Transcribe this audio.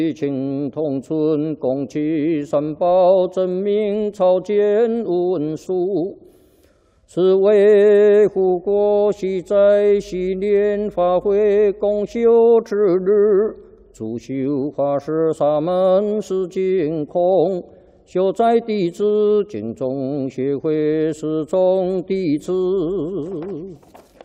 情同存，共祈三宝真明朝见文殊。是为护国喜在昔年法会共修之日，主修法师沙门是净空，修在弟子敬重协会始终弟子。